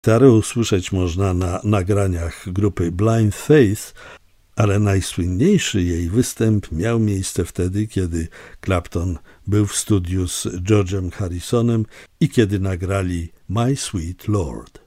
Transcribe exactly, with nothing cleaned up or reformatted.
Tarę usłyszeć można na nagraniach grupy Blind Faith, ale najsłynniejszy jej występ miał miejsce wtedy, kiedy Clapton był w studiu z George'em Harrisonem i kiedy nagrali My Sweet Lord.